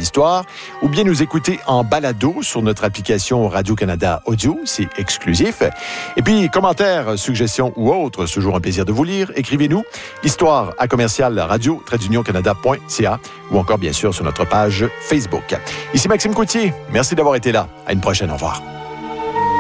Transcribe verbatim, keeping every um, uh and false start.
d'histoire, ou bien nous écouter en balado sur notre application Radio-Canada Audio, c'est exclusif. Et puis, commentaires, suggestions ou autres, c'est toujours un plaisir de vous lire. Écrivez-nous histoire à commercial radio trait d'union canada point c a ou encore, bien sûr, sur notre page Facebook. Ici Maxime Coutier. Merci d'avoir été là. À une prochaine. Au revoir.